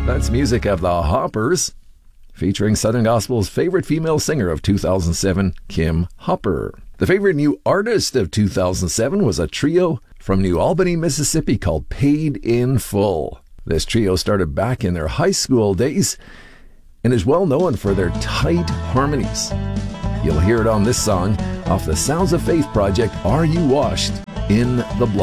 That's music of the Hoppers, featuring Southern Gospel's favorite female singer of 2007, Kim Hopper. The favorite new artist of 2007 was a trio from New Albany, Mississippi called Paid in Full. This trio started back in their high school days and is well known for their tight harmonies. You'll hear it on this song off the Sounds of Faith project, Are You Washed in the Blood?